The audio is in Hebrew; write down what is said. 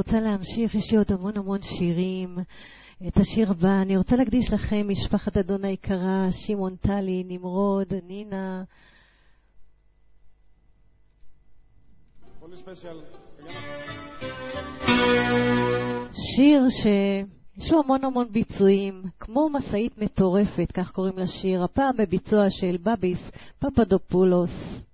רוצה להמשיך, יש לי עוד המון שירים. את השיר הבא, אני רוצה להקדיש לכם, משפחת אדון היקרה, שמעון טלי, נמרוד, נינה. שיר שיש לו המון ביצועים, כמו מסעית מטורפת, כך קוראים לשיר, הפעם בביצוע של בביס פפדופולוס.